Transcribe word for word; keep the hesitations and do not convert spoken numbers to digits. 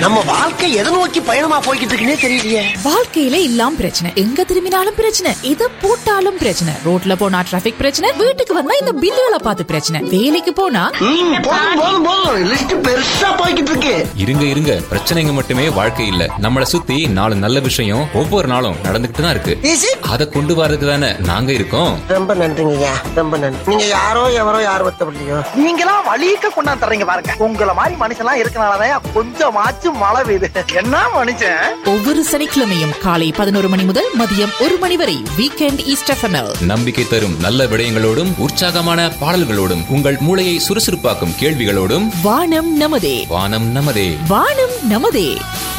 நம்ம வாழ்க்கை எதை நோக்கி பயணமா போய்கிட்டு இருக்குன்னே தெரியலையே. வாழ்க்கையில இல்லாம பிரச்சனை, எங்க திரும்பினாலும் பிரச்சனை, இத போட்டாலும் பிரச்சனை, ரோட்ல போனா டிராபிக் பிரச்சனை, வீட்டுக்கு வந்தா இந்த பில்லுகளை பார்த்து பிரச்சனை, வேலைக்கு போனா லிஸ்ட் பெருசா போய்கிட்டு இருக்கு. இருங்க இருங்க, பிரச்சனைங்க மட்டுமே வாழ்க்கை இல்ல. நம்மளை சுத்தி நாலு நல்ல விஷயம் ஒவ்வொரு நாளும் நடந்துகிட்டு தான் இருக்கு. அதை கொண்டு வரதுக்கு தானே நாங்க இருக்கோம். ரொம்ப நன்றிங்கய்யா, ரொம்ப நன்றி. நீங்க யாரோ எவரோ யார் ஒத்தப்படலையோ, நீங்களா வலிக்க கொண்டாந்து தர்றீங்க பாருங்க. உங்களை மாதிரி மனுஷன்லாம் இருக்கனாலதான் கொஞ்சமாச்சும் மழை பெய்யுது. என்ன மனுஷன். ஒவ்வொரு சனிக்கிழமையும் காலை பதினோரு மணி முதல் மதியம் ஒரு மணி வரை வீக்கெண்ட் ஈஸ்ட் எஃப்எம் நம்பிக்கை தரும் நல்ல விடயங்களோடும் உற்சாகமான பாடல்களோடும் உங்கள் மூளையை சுறுசுறுப்பாக்கும் கேள்விகளோடும் வானம் நமதே, வானம் நமதே, வானம் நமதே.